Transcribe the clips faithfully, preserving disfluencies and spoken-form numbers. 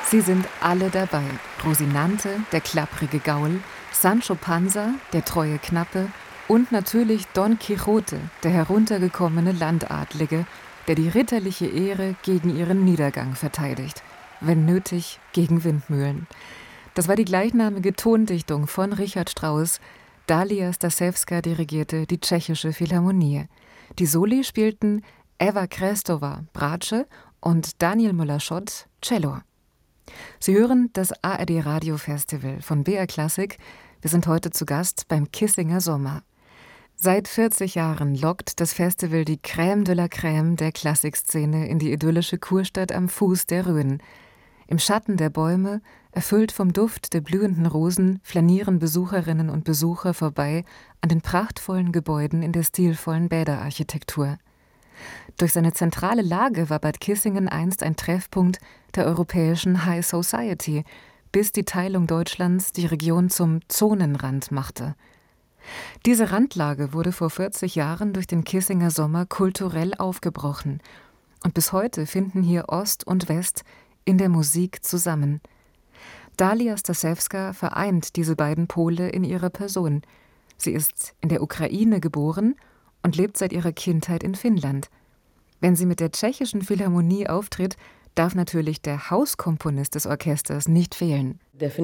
Sie sind alle dabei. Rosinante, der klapprige Gaul, Sancho Panza, der treue Knappe und natürlich Don Quixote, der heruntergekommene Landadlige, der die ritterliche Ehre gegen ihren Niedergang verteidigt. Wenn nötig, gegen Windmühlen. Das war die gleichnamige Tondichtung von Richard Strauss. Dalia Stasewska dirigierte die Tschechische Philharmonie. Die Soli spielten Eva Krestová, Bratsche, und Daniel Müller-Schott, Cello. Sie hören das A R D Radio Festival von B R Klassik. Wir sind heute zu Gast beim Kissinger Sommer. Seit vierzig Jahren lockt das Festival die Crème de la Crème der Klassikszene in die idyllische Kurstadt am Fuß der Rhön. Im Schatten der Bäume, erfüllt vom Duft der blühenden Rosen, flanieren Besucherinnen und Besucher vorbei an den prachtvollen Gebäuden in der stilvollen Bäderarchitektur. Durch seine zentrale Lage war Bad Kissingen einst ein Treffpunkt der europäischen High Society, bis die Teilung Deutschlands die Region zum Zonenrand machte. Diese Randlage wurde vor vierzig Jahren durch den Kissinger Sommer kulturell aufgebrochen. Und bis heute finden hier Ost und West in der Musik zusammen. Dalia Stasewska vereint diese beiden Pole in ihrer Person. Sie ist in der Ukraine geboren und lebt seit ihrer Kindheit in Finnland. Wenn sie mit der Tschechischen Philharmonie auftritt, darf natürlich der Hauskomponist des Orchesters nicht fehlen.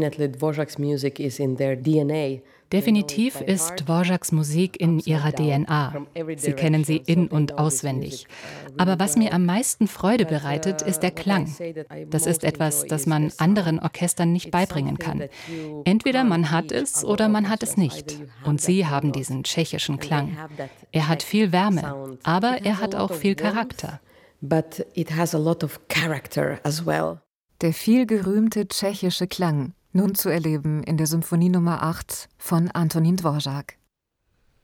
Definitiv ist Dvořáks Musik in ihrer D N A. Sie kennen sie in- und auswendig. Aber was mir am meisten Freude bereitet, ist der Klang. Das ist etwas, das man anderen Orchestern nicht beibringen kann. Entweder man hat es oder man hat es nicht. Und sie haben diesen tschechischen Klang. Er hat viel Wärme, aber er hat auch viel Charakter. But it has a lot of character as well. Der vielgerühmte tschechische Klang, nun zu erleben in der Symphonie Nummer acht von Antonín Dvořák.